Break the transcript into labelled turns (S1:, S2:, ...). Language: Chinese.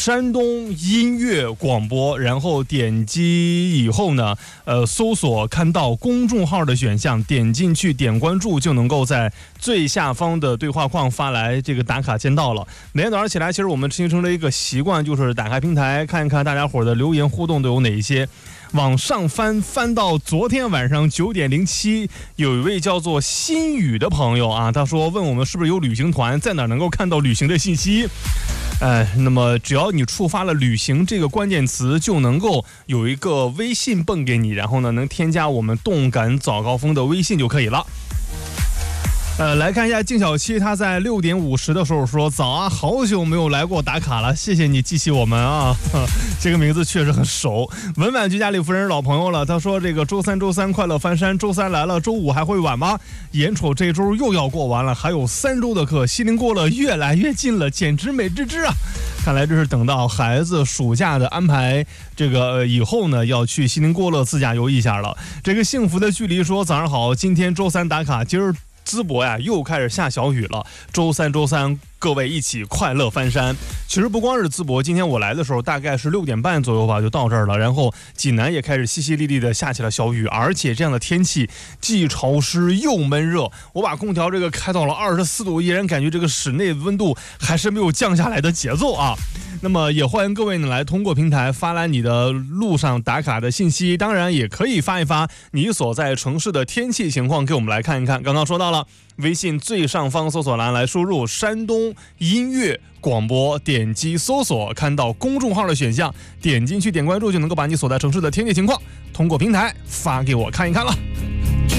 S1: 山东音乐广播，然后点击以后呢，搜索看到公众号的选项，点进去点关注就能够在最下方的对话框发来这个打卡签到了。每天早上起来，其实我们形成了一个习惯，就是打开平台看一看大家伙的留言互动都有哪一些。往上翻到昨天晚上9点07，有一位叫做心雨的朋友啊，他说问我们是不是有旅行团，在哪能够看到旅行的信息。那么只要你触发了旅行这个关键词，就能够有一个微信蹦给你，然后呢能添加我们动感早高峰的微信就可以了。来看一下静小七，他在6点50的时候说：“早啊，好久没有来过打卡了，谢谢你记起我们啊。”这个名字确实很熟。文婉居家里夫人是老朋友了，他说：“这个周三快乐翻山，周三来了，周五还会晚吗？眼瞅这周又要过完了，还有3周的课，西宁过了越来越近了，简直美滋滋啊！看来这是等到孩子暑假的安排，这个以后呢要去西宁过乐自驾游一下了。”这个幸福的距离说：“早上好，今天周三打卡，今儿淄博呀又开始下小雨了，周三各位一起快乐翻山。”其实不光是淄博，今天我来的时候大概是6点半左右吧就到这儿了，然后济南也开始淅淅沥沥的下起了小雨，而且这样的天气既潮湿又闷热，我把空调这个开到了24度，依然感觉这个室内温度还是没有降下来的节奏啊。那么也欢迎各位呢来通过平台发来你的路上打卡的信息，当然也可以发一发你所在城市的天气情况给我们来看一看。刚刚说到了微信最上方搜索栏来输入山东音乐广播，点击搜索看到公众号的选项，点进去点关注就能够把你所在城市的天气情况通过平台发给我看一看了。